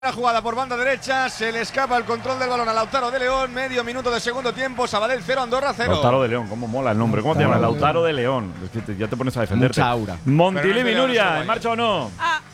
La jugada por banda derecha, se le escapa el control del balón a Lautaro de León, medio minuto de segundo tiempo, Sabadell 0, Andorra 0. Lautaro de León, cómo mola el nombre, ¿cómo te llamas? Lautaro de León, es que ya te pones a defenderte. Mucha aura. Montilivi, Nuria, ¿en marcha o no?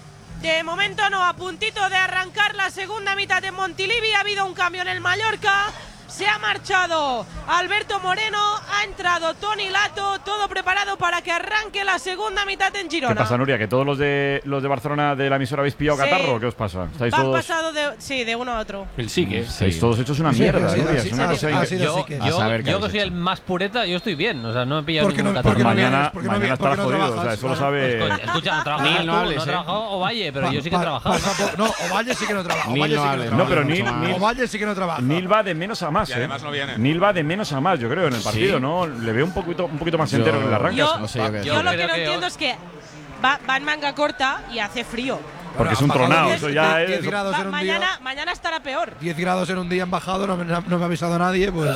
De momento no, a puntito de arrancar la segunda mitad de Montilivi, ha habido un cambio en el Mallorca. Se ha marchado Alberto Moreno, ha entrado Toni Lato, todo preparado para que arranque la segunda mitad en Girona. ¿Qué pasa, Nuria? ¿Que todos los de Barcelona de la emisora habéis pillado catarro? ¿Qué os pasa? ¿Estáis Han todos pasado de uno a otro. El sí que estáis todos hechos una mierda, Nuria. Es una cosa increíble. Yo que soy el más pureta, yo estoy bien. O sea, no he pillado ningún catarro. Mañana estarás jodido. O sea, eso lo sabe. Pues, escucha, no trabajas no ha trabajado Ovalle, pero yo sí que he trabajado. No, Ovalle sí que no trabaja. No, pero Ovalle sí que no trabaja. Nil va de menos a más, además no viene. Nil va de menos a más, yo creo, en el partido, ¿no? Le veo un poquito más entero en el arranque. Yo lo que no entiendo es que va en manga corta y hace frío. Porque es un tronado, eso ya es. 10 grados en un día. Mañana estará peor. 10 grados en un día en bajado, no me ha avisado nadie, pues.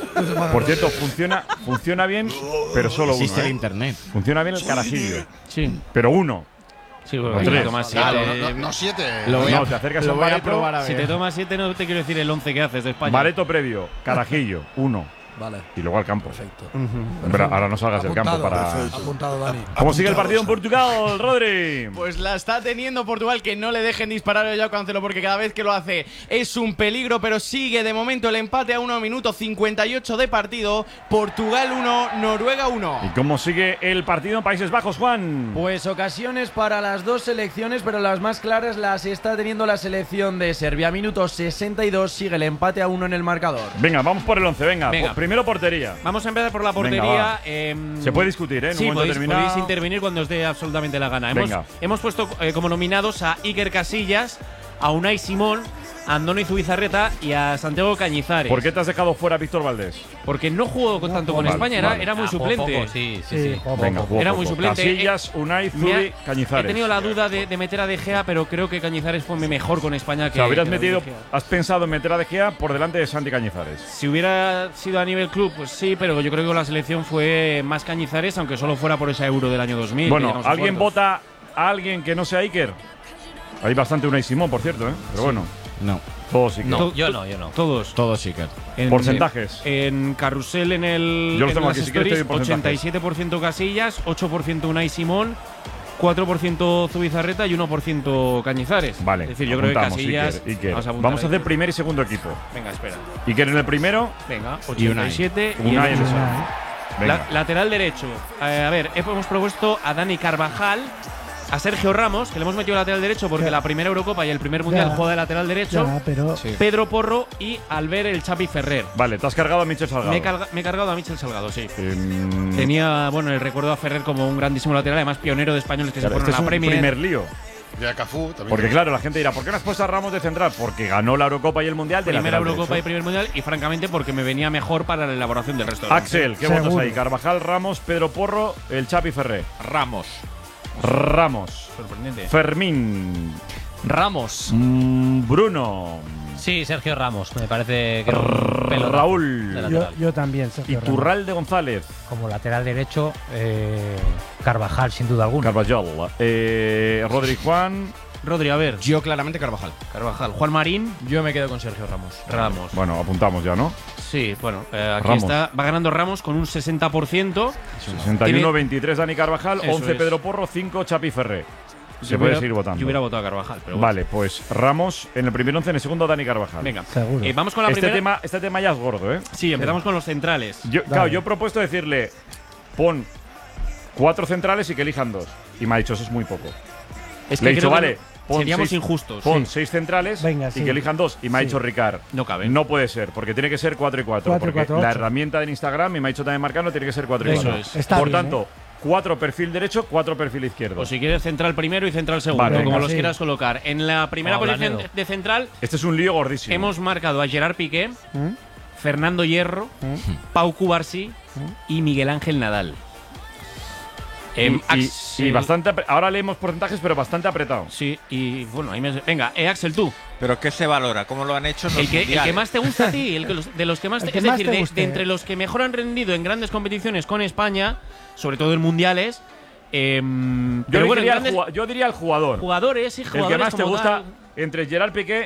Por cierto, funciona bien, pero solo uno. Existe el internet. Funciona bien el carajillo. Sí. Pero uno. Sí, No, si tres. te tomas 7. No 7. Te acercas a un bareto. Si te tomas 7, no te quiero decir el 11 que haces de España. Bareto previo, carajillo, uno. Vale. Y luego al campo. Perfecto. Pero ahora no salgas del campo para. Apuntado, Dani. ¿Cómo sigue el partido en Portugal, Rodri? Pues la está teniendo Portugal, que no le dejen disparar a Joao Cancelo porque cada vez que lo hace es un peligro, pero sigue de momento el empate a 1 minuto 58 de partido. Portugal 1, Noruega 1. ¿Y cómo sigue el partido en Países Bajos, Juan? Pues ocasiones para las dos selecciones, pero las más claras las está teniendo la selección de Serbia. Minuto 62, sigue el empate a 1 en el marcador. Venga, vamos por el 11, venga. Venga. Primero portería. Vamos a empezar por la Venga, portería. Se puede discutir, ¿eh? En un Sí, momento determinado. podéis intervenir cuando os dé absolutamente la gana. Venga. Hemos puesto como nominados a Iker Casillas, a Unai Simón, a Andoni Zubizarreta y a Santiago Cañizares. ¿Por qué te has dejado fuera a Víctor Valdés? Porque no jugó tanto con Vale, España, vale. era muy suplente. Sí. Venga, jugó Era poco. muy suplente. Casillas, Unai, Zubi, Cañizares. He tenido la duda de meter a De Gea, pero creo que Cañizares fue mejor con España O que. sea, hubieras que metido, De Gea. has pensado en meter a De Gea por delante de Santi Cañizares. Si hubiera sido a nivel club, pues sí, pero yo creo que con la selección fue más Cañizares, aunque solo fuera por ese Euro del año 2000. Bueno, ¿alguien vota a alguien que no sea Iker? Hay bastante Unai Simón, por cierto, ¿eh? Pero bueno, No. todos Iker. No, yo no. Todos. Todos Iker. Porcentajes. En Carrusel, en el. Yo los en tengo las aquí, si quieres te stories, doy porcentajes. 87% Casillas, 8% Unai Simón, 4% Zubizarreta y 1% Cañizares. Vale, Es decir, yo creo que apuntamos, Casillas. Iker. Vamos a hacer primer y segundo equipo. Venga, espera. Iker en el primero, Venga, Y Unai. 87 Unai en el- el segundo. Venga. Lateral derecho. A ver, hemos propuesto a Dani Carvajal, a Sergio Ramos, que le hemos metido lateral derecho porque la primera Eurocopa y el primer Mundial juega de lateral derecho. Pedro Porro y Albert el Chapi Ferrer. Vale, te has cargado a Michel Salgado. Me he cargado a Michel Salgado, sí. Em, Tenía, bueno, el recuerdo a Ferrer como un grandísimo lateral, además pionero de españoles que claro, se este fueron es a un la Premier. primer lío. Y a Cafú también. Porque claro, la gente dirá, ¿por qué no has puesto a Ramos de central? Porque ganó la Eurocopa y el Mundial de Primera lateral Eurocopa y derecho. primer Mundial y francamente porque me venía mejor para la elaboración del resto del once. Axel, ¿qué votas ahí? Carvajal, Ramos, Pedro Porro, el Chapi Ferrer. Ramos. Sorprendente. Fermín. Ramos. Bruno. Sí, Sergio Ramos. Me parece que era un pelotón de Raúl. lateral. Yo también, Sergio Ramos. Iturralde González. Como lateral derecho, Carvajal, sin duda alguna. Carvajal. Rodri Juan. Rodri, a ver. Yo claramente Carvajal. Carvajal. Juan Marín. Yo me quedo con Sergio Ramos. Ramos. Bueno, apuntamos ya, ¿no? Sí, bueno, aquí Ramos. está. Va ganando Ramos con un 60%. 61-23 Dani Carvajal, Eso 11 es. Pedro Porro, 5 Chapi Ferrer. Se Yo puede hubiera- seguir votando. Yo hubiera votado a Carvajal, pero bueno. Vale, pues Ramos en el primer 11, en el segundo Dani Carvajal. Venga. Seguro. Vamos con la Este primera. tema ya es gordo, ¿eh? Sí, empezamos con los centrales. Claro, yo he propuesto decirle, pon 4 centrales y que elijan 2. Y me ha dicho, eso es muy poco. Es Le he que dicho, creo que vale, pon seríamos 6 injustos. Pon 6 centrales Venga, y sí. que elijan 2. Y me ha Sí. dicho Ricard, No cabe. no puede ser, porque tiene que ser 4 y 4. 4 y Porque 4, la 8. herramienta del Instagram, y me ha dicho también Marcano, tiene que ser 4 y Eso 4. es. Está Por bien, tanto, 4 perfil derecho, 4 perfil izquierdo. O si quieres central primero y central segundo, Vale, como venga, los sí. quieras colocar. En la primera Como posición Blanero. de central Este es un lío gordísimo. hemos marcado a Gerard Piqué, ¿Mm? Fernando Hierro, Pau Cubarsí y Miguel Ángel Nadal. y bastante. Ahora leemos porcentajes, pero bastante apretado. Sí, y bueno, ahí me. Venga, Axel, tú. ¿Pero qué se valora? ¿Cómo lo han hecho en los El que mundiales? más te gusta a ti, de los que más El te, que es más decir, te de guste. entre los que mejor han rendido en grandes competiciones con España, sobre todo en mundiales. Yo pero bueno, diría, en grandes yo diría el jugador. jugadores y El jugadores que más te como gusta, tal. entre Gerard Piqué